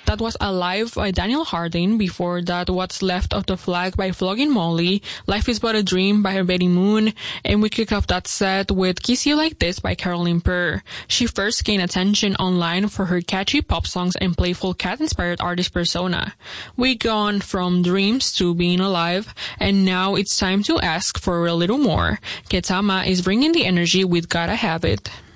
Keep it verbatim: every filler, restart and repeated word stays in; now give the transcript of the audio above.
That was Alive by Daniel Harding. Before that, What's Left of the Flag by Flogging Molly, Life is But a Dream by Betty Moon, and we kick off that set with Kiss You Like This by Caroline Purr. She first gained attention online for her catchy pop songs and playful cat-inspired artist persona. We gone from dreams to being alive, and now it's time to ask for a little more. Ketama is bringing the energy with Gotta Have It.